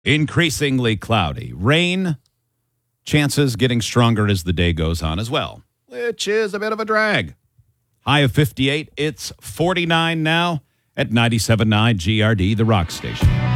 Increasingly cloudy. Rain chances getting stronger as the day goes on as well, which is a bit of a drag. High of 58. It's 49 now at 97.9 GRD, the rock station.